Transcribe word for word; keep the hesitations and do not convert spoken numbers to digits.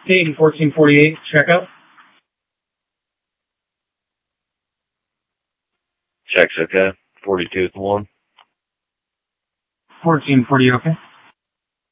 Dayton fourteen forty-eight, check out. Check's okay. forty-two with one. fourteen forty, okay.